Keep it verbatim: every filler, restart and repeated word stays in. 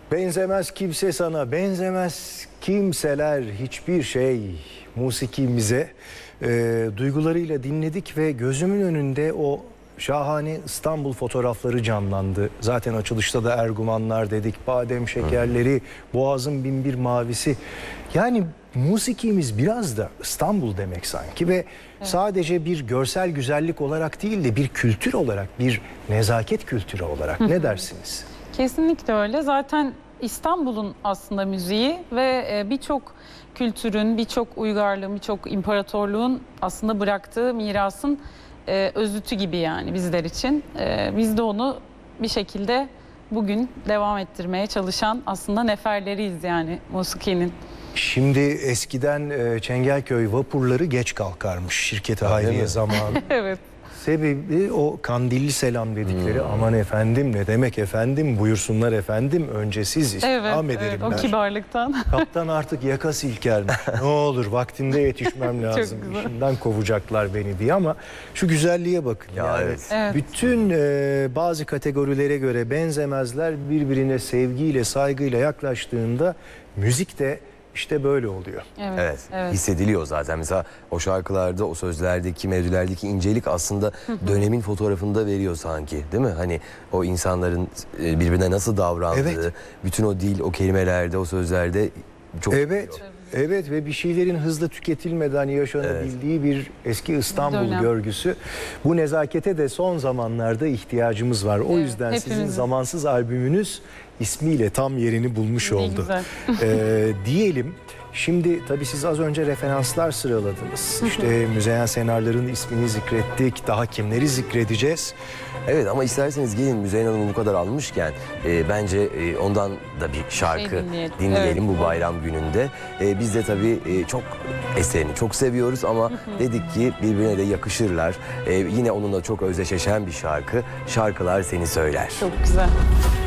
Benzemez kimse sana, benzemez kimseler hiçbir şey musikimize. E, duygularıyla dinledik ve gözümün önünde o şahane İstanbul fotoğrafları canlandı. Zaten açılışta da Ergumanlar dedik, badem şekerleri, Boğaz'ın binbir mavisi. Yani musikimiz biraz da İstanbul demek sanki ve evet. sadece bir görsel güzellik olarak değil de bir kültür olarak, bir nezaket kültürü olarak. Ne dersiniz? Kesinlikle öyle. Zaten İstanbul'un aslında müziği ve birçok kültürün, birçok uygarlığın, birçok imparatorluğun aslında bıraktığı mirasın özütü gibi yani bizler için. Biz de onu bir şekilde bugün devam ettirmeye çalışan aslında neferleriyiz yani musikinin. Şimdi eskiden Çengelköy vapurları geç kalkarmış şirketi hayriye zamanı. Evet. Sebebi o kandilli selam dedikleri hmm. aman efendim ne demek efendim buyursunlar efendim önce siz istirham evet, ederim. Evet, o kibarlıktan. Kaptan artık yaka silkermiş. Ne olur vaktinde yetişmem lazım. İşimden kovacaklar beni diye ama şu güzelliğe bakın. Ya yani evet. Evet. Bütün e, bazı kategorilere göre benzemezler birbirine sevgiyle saygıyla yaklaştığında müzik de İşte böyle oluyor. Evet, evet, evet. Hissediliyor zaten. Mesela o şarkılarda, o sözlerdeki, melodilerdeki incelik aslında dönemin fotoğrafında veriyor sanki, değil mi? Hani o insanların birbirine nasıl davrandığı, evet. bütün o dil, o kelimelerde, o sözlerde çok... Evet, evet ve bir şeylerin hızla tüketilmeden yaşanabildiği evet. bir eski İstanbul Dönem. görgüsü. Bu nezakete de son zamanlarda ihtiyacımız var. O evet, yüzden hepimizin. Sizin zamansız albümünüz ismiyle tam yerini bulmuş ne oldu. Ee, diyelim. Şimdi tabii siz az önce referanslar sıraladınız. İşte Müzeyyen Senar'ların ismini zikrettik. Daha kimleri zikredeceğiz? Evet ama isterseniz gelin Müzeyyen Hanım'ı bu kadar almışken e, bence e, ondan da bir şarkı şey dinleyelim, dinleyelim evet. bu bayram gününde. E, biz de tabii e, çok eserini çok seviyoruz ama dedik ki birbirine de yakışırlar. E, yine onunla çok özdeşleşen bir şarkı. Şarkılar Seni Söyler. Çok güzel.